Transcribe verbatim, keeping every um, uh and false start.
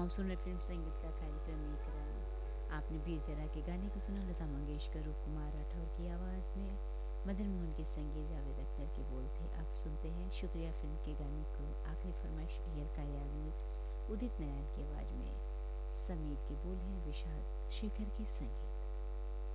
आप सुन रहे फिल्म संगीत का कार्यक्रम एक रंग। आपने वीर ज़रा के गाने को सुना। लता मंगेशकर, रूप कुमार राठौर की आवाज़ में, मदन मोहन के संगीत, जावेद अख्तर के बोल थे। अब सुनते हैं शुक्रिया फिल्म के गाने को। आखिरी फरमाइश यलका याग्निक, उदित नारायण की आवाज़ में। समीर के बोल हैं विशाल शेखर के संगीत।